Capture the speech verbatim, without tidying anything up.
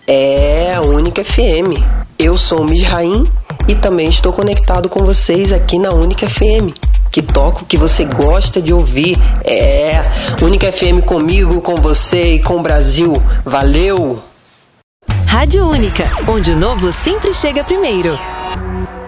É, a Única F M. Eu sou o Misraim e também estou conectado com vocês aqui na Única F M, que toca o que você gosta de ouvir. É, Única F M comigo, com você e com o Brasil. Valeu! Rádio Única, onde o novo sempre chega primeiro.